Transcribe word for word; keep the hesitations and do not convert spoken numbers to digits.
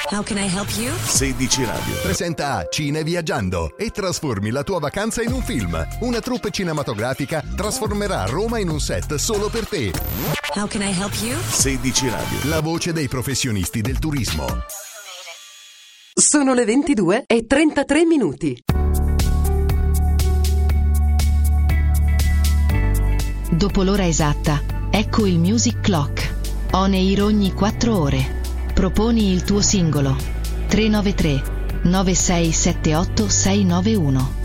How can I help you? sedici Radio presenta Cine Viaggiando e trasformi la tua vacanza in un film. Una troupe cinematografica trasformerà Roma in un set solo per te. How can I help you? sedici Radio, la voce dei professionisti del turismo. Sono le ventidue e trentatré minuti. Dopo l'ora esatta, ecco il Music Clock. On air ogni quattro ore. Proponi il tuo singolo. tre nove tre nove sei sette otto sei nove uno.